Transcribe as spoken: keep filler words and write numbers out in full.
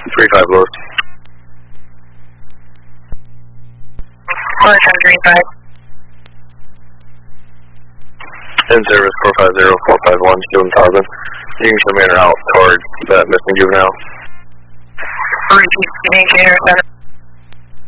three five Lewis. four seven three five. In service four five zero four five one, student thousand. You can come in or out towards that missing juvenile. Repeat, Canadian Air Center.